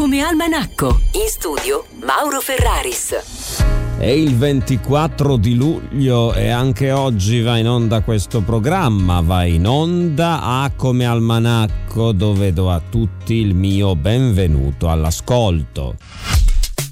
come Almanacco. In studio Mauro Ferraris. È il 24 di luglio e anche oggi va in onda questo programma, va in onda A come Almanacco, dove do a tutti il mio benvenuto all'ascolto.